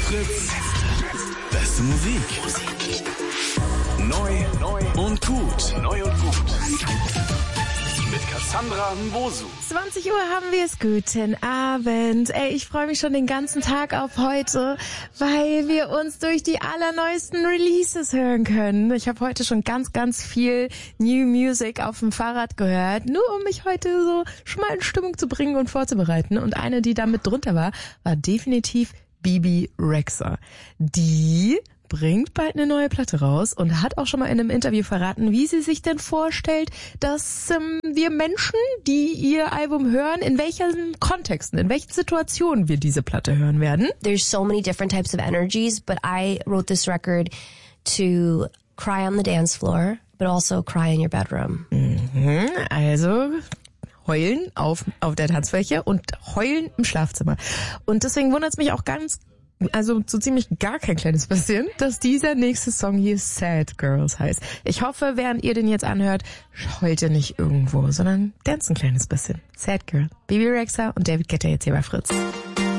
Fritz. Beste Musik. Neu und gut. Mit Cassandra Mbosu. 20 Uhr haben wir es. Guten Abend. Ich freue mich schon den ganzen Tag auf heute, weil wir uns durch die allerneuesten Releases hören können. Ich habe heute schon ganz viel New Music auf dem Fahrrad gehört, nur um mich heute so schon mal in Stimmung zu bringen und vorzubereiten. Und eine, die da mit drunter war definitiv Bebe Rexha. Die bringt bald eine neue Platte raus und hat auch schon mal in einem Interview verraten, wie sie sich denn vorstellt, dass wir Menschen, die ihr Album hören, in welchen Kontexten, in welchen Situationen wir diese Platte hören werden. There's so many different types of energies, but I wrote this record to cry on the dance floor, but also cry in your bedroom. Also heulen auf der Tanzfläche und heulen im Schlafzimmer. Und deswegen wundert es mich auch so ziemlich gar kein kleines bisschen, dass dieser nächste Song hier Sad Girls heißt. Ich hoffe, während ihr den jetzt anhört, heult ihr nicht irgendwo, sondern dance ein kleines bisschen. Sad Girl, Bebe Rexha und David Guetta jetzt hier bei Fritz.